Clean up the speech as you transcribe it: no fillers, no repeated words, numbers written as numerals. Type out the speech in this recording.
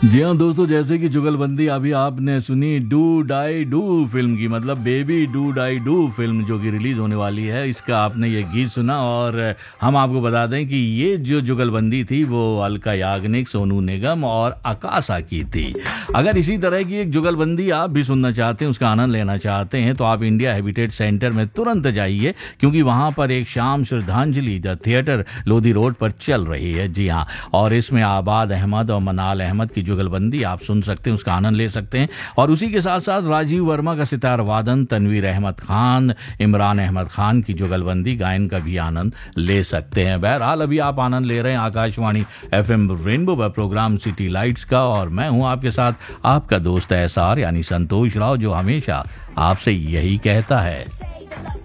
जी हाँ दोस्तों, जैसे कि जुगलबंदी अभी आपने सुनी डू डाई डू फिल्म की, मतलब baby do die do film जो कि रिलीज होने वाली है, इसका आपने ये गीत सुना। और हम आपको बता दें कि ये जो जुगलबंदी थी वो अलका याग्निक, सोनू निगम और आकाशा की थी। अगर इसी तरह की एक जुगलबंदी आप भी सुनना चाहते हैं, उसका आनंद लेना चाहते हैं, तो आप इंडिया हैबिटेट सेंटर में तुरंत जाइए, क्योंकि वहाँ पर एक शाम श्रद्धांजलि द थिएटर लोधी रोड पर चल रही है। जी हाँ, और इसमें आबाद अहमद और मनाल अहमद की जुगलबंदी आप सुन सकते हैं, उसका आनंद ले सकते हैं। और उसी के साथ साथ राजीव वर्मा का सितार वादन, तनवीर अहमद खान, इमरान अहमद खान की जुगलबंदी गायन का भी आनंद ले सकते हैं। बहरहाल अभी आप आनंद ले रहे हैं आकाशवाणी FM रेनबो पर प्रोग्राम सिटी लाइट्स का, और मैं हूं आपके साथ आपका दोस्त एसआर यानी संतोष राव, जो हमेशा आपसे यही कहता है।